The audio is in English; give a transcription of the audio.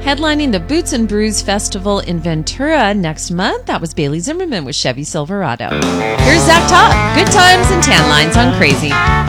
Headlining the Boots and Brews Festival in Ventura next month, that was Bailey Zimmerman with Chevy Silverado. Here's Zach Top. Good times and tan lines on Crazy.